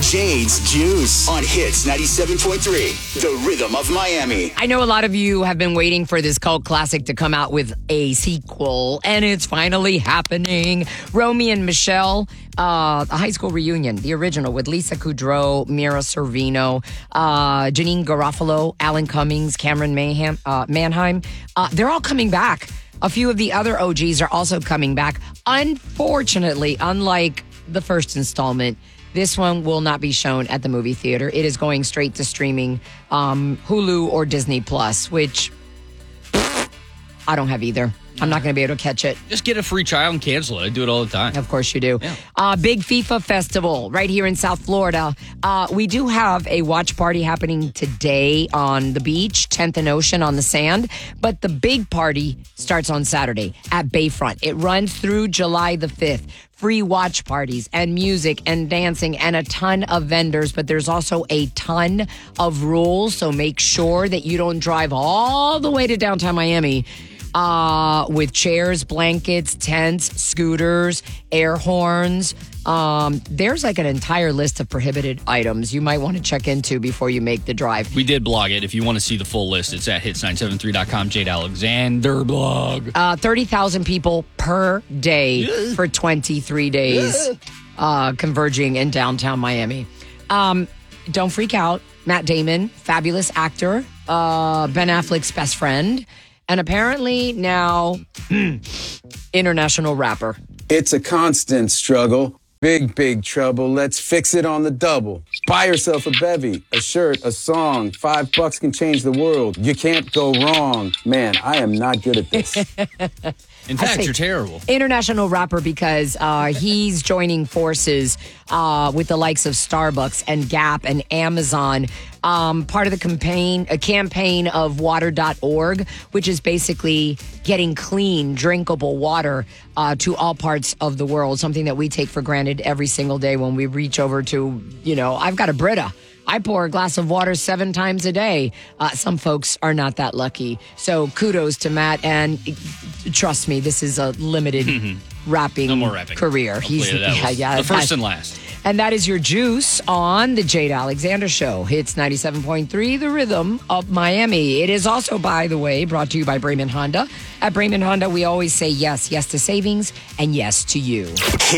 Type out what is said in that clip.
Jade's Juice on Hits 97.3, The Rhythm of Miami. I know a lot of you have been waiting for this cult classic to come out with a sequel, and it's finally happening. Romy and Michelle, a high school reunion, the original with Lisa Kudrow, Mira Sorvino, Janine Garofalo, Alan Cummings, Cameron Manheim. They're all coming back. A few of the other OGs are also coming back. Unfortunately, unlike the first installment, this one will not be shown at the movie theater. It is going straight to streaming, Hulu or Disney Plus, which I don't have either. I'm not going to be able to catch it. Just get a free trial and cancel it. I do it all the time. Of course you do. Yeah. Big FIFA Festival right here in South Florida. We do have a watch party happening today on the beach, 10th and Ocean on the sand. But the big party starts on Saturday at Bayfront. It runs through July the 5th. Free watch parties and music and dancing and a ton of vendors. But there's also a ton of rules. So make sure that you don't drive all the way to downtown Miami with chairs, blankets, tents, scooters, air horns. There's like an entire list of prohibited items you might want to check into before you make the drive. We did blog it. If you want to see the full list, it's at hits973.com. Jade Alexander blog. 30,000 people per day for 23 days converging in downtown Miami. Don't freak out. Matt Damon, fabulous actor, Ben Affleck's best friend, and apparently now international rapper. It's a constant struggle. Big trouble. Let's fix it on the double. Buy yourself a bevy, a shirt, a song. $5 can change the world. You can't go wrong. Man, I am not good at this. In fact, you're terrible. International rapper because he's joining forces with the likes of Starbucks and Gap and Amazon. Part of the campaign of water.org, which is basically getting clean, drinkable water to all parts of the world, something that we take for granted every single day when we reach over to, I've got a Brita. I pour a glass of water 7 times a day. Some folks are not that lucky. So kudos to Matt. And trust me, this is a limited rapping no more rapping. Career. The first and last. And that is your juice on the Jade Alexander Show. Hits 97.3, The Rhythm of Miami. It is also, by the way, brought to you by Bremen Honda. At Bremen Honda, we always say yes to savings and yes to you.